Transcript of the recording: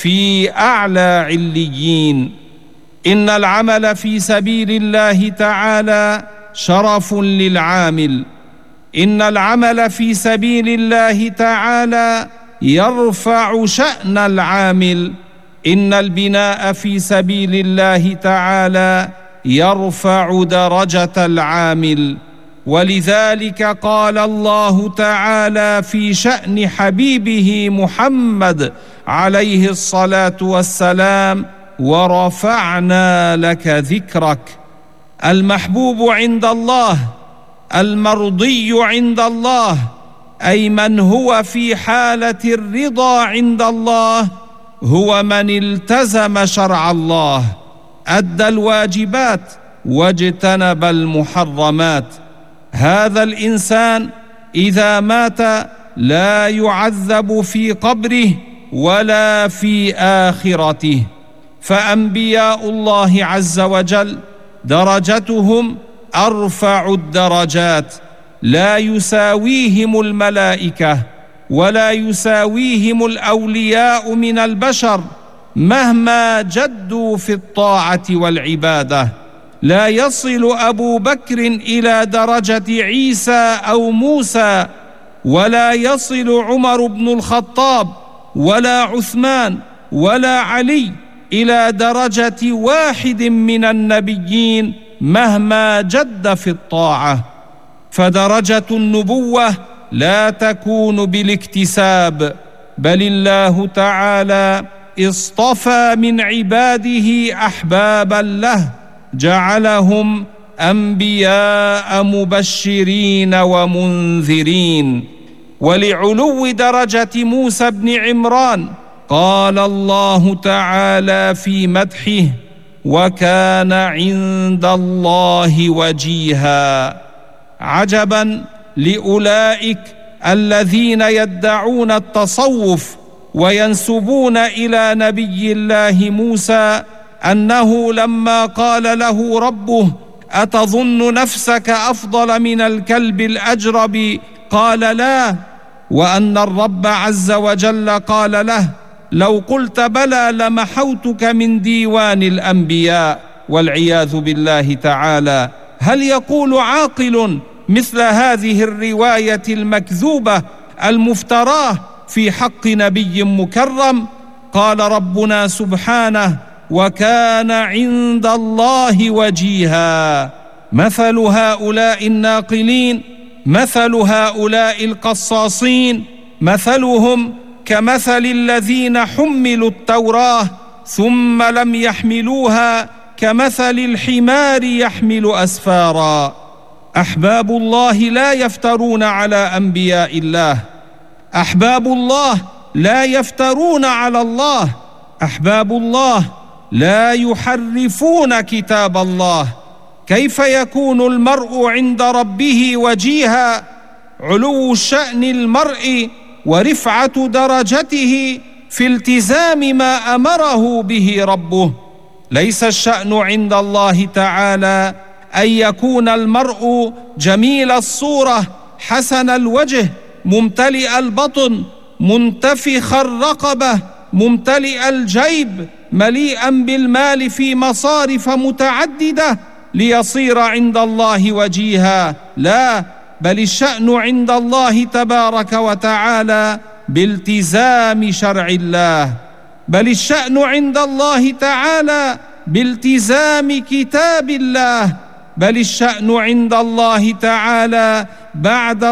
في أعلى عليين. إن العمل في سبيل الله تعالى شرف للعامل. إن العمل في سبيل الله تعالى يرفع شأن العامل. إن البناء في سبيل الله تعالى يرفع درجة العامل. ولذلك قال الله تعالى في شأن حبيبه محمد عليه الصلاة والسلام: ورفعنا لك ذكرك. المحبوب عند الله، المرضي عند الله، أي من هو في حالة الرضا عند الله، هو من التزم شرع الله، أدى الواجبات واجتنب المحرمات. هذا الإنسان إذا مات لا يعذب في قبره ولا في آخرته. فأنبياء الله عز وجل درجتهم أرفع الدرجات، لا يساويهم الملائكة ولا يساويهم الأولياء من البشر مهما جدوا في الطاعة والعبادة. لا يصل أبو بكر إلى درجة عيسى أو موسى، ولا يصل عمر بن الخطاب ولا عثمان ولا علي إلى درجة واحد من النبيين مهما جد في الطاعة. فدرجة النبوة لا تكون بالاكتساب، بل الله تعالى اصطفى من عباده أحبابا له، جعلهم أنبياء مبشرين ومنذرين. ولعلو درجة موسى بن عمران قال الله تعالى في مدحه: وكان عند الله وجيها. عجبا لأولئك الذين يدعون التصوف وينسبون إلى نبي الله موسى أنه لما قال له ربه: أتظن نفسك أفضل من الكلب الأجرب؟ قال: لا. وأن الرب عز وجل قال له: لو قلت بلى لمحوتك من ديوان الأنبياء، والعياذ بالله تعالى. هل يقول عاقل مثل هذه الرواية المكذوبة المفتراه في حق نبي مكرم؟ قال ربنا سبحانه: وكان عند الله وجيها. مثل هؤلاء الناقلين، مثل هؤلاء القصاصين، مثلهم كمثل الذين حملوا التوراة ثم لم يحملوها كمثل الحمار يحمل أسفارا. أحباب الله لا يفترون على أنبياء الله، أحباب الله لا يفترون على الله، أحباب الله لا يحرفون كتاب الله. كيف يكون المرء عند ربه وجيها؟ علو شأن المرء ورفعة درجته في التزام ما أمره به ربه. ليس الشأن عند الله تعالى أن يكون المرء جميل الصورة حسن الوجه ممتلئ البطن منتفخ الرقبة ممتلئ الجيب مليئا بالمال في مصارف متعددة ليصير عند الله وجيها. لا، بل الشأن عند الله تبارك وتعالى بالتزام شرع الله، بل الشأن عند الله تعالى بالتزام كتاب الله، بل الشأن عند الله تعالى بعد